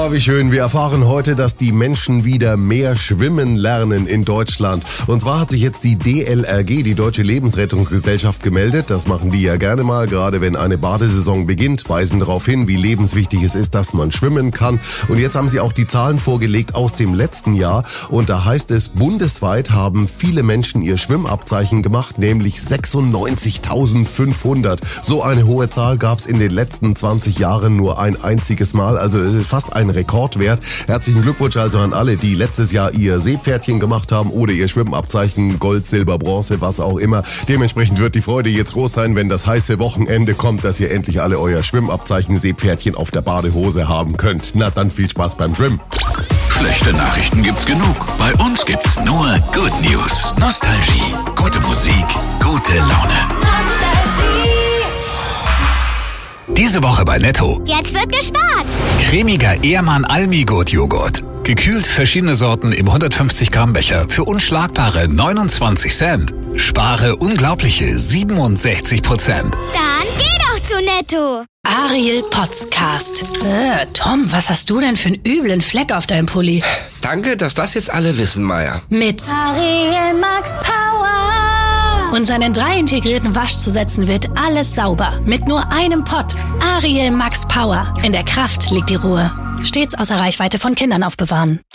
Ja, wie schön. Wir erfahren heute, dass die Menschen wieder mehr schwimmen lernen in Deutschland. Und zwar hat sich jetzt die DLRG, die Deutsche Lebensrettungsgesellschaft, gemeldet. Das machen die ja gerne mal, gerade wenn eine Badesaison beginnt, weisen darauf hin, wie lebenswichtig es ist, dass man schwimmen kann. Und jetzt haben sie auch die Zahlen vorgelegt aus dem letzten Jahr. Und da heißt es, bundesweit haben viele Menschen ihr Schwimmabzeichen gemacht, nämlich 96.500. So eine hohe Zahl gab es in den letzten 20 Jahren nur ein einziges Mal. Also fast ein Rekordwert. Herzlichen Glückwunsch also an alle, die letztes Jahr ihr Seepferdchen gemacht haben oder ihr Schwimmabzeichen, Gold, Silber, Bronze, was auch immer. Dementsprechend wird die Freude jetzt groß sein, wenn das heiße Wochenende kommt, dass ihr endlich alle euer Schwimmabzeichen, Seepferdchen auf der Badehose haben könnt. Na dann viel Spaß beim Schwimmen. Schlechte Nachrichten gibt's genug. Bei uns gibt's nur Good News. Nostalgie, gute Musik, gute Laune. Diese Woche bei Netto. Jetzt wird gespart. Cremiger Ehrmann Almi-Gut Joghurt. Gekühlt verschiedene Sorten im 150 Gramm Becher für unschlagbare 29 Cent. Spare unglaubliche 67%. Dann geh doch zu Netto. Ariel Podcast. Tom, was hast du denn für einen üblen Fleck auf deinem Pulli? Danke, dass das jetzt alle wissen, Maya. Mit Ariel Max Power. Und seinen 3 integrierten Waschzusätzen wird alles sauber. Mit nur einem Pott. Ariel Max Power. In der Kraft liegt die Ruhe. Stets außer Reichweite von Kindern aufbewahren.